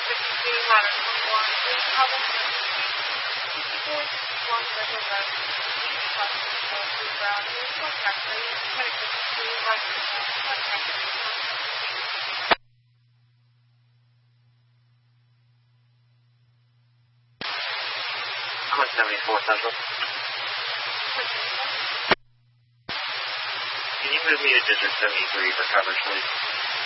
I'm at 74 Central. Can you move me to District 73 for coverage, please?